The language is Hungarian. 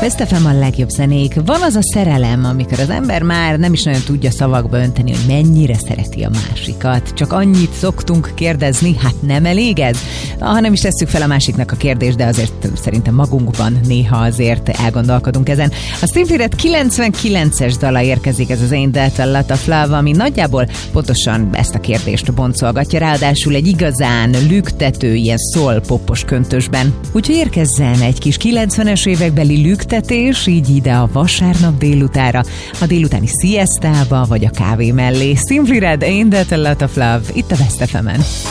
Best FM a legjobb zenék. Van az a szerelem, amikor az ember már nem is nagyon tudja szavakba önteni, hogy mennyire szereti a másikat. Csak annyit szoktunk kérdezni, hát nem elég ez? Ha nem is tesszük fel a másiknak a kérdést, de azért szerintem magunkban néha azért elgondolkodunk ezen. A Simply Red 99-es dala érkezik, ez az Ain't That a Lot of Love, ami nagyjából pontosan ezt a kérdést boncolgatja, ráadásul egy igazán lüktető, ilyen soul-popos köntösben. Úgyhogy érkezzen egy kis 90-es évekbeli lüktetés, így ide a vasárnap délutára, a délutáni siestába, vagy a kávé mellé. Simply Red, Ain't That a Lot of Love, itt a Best FM-en.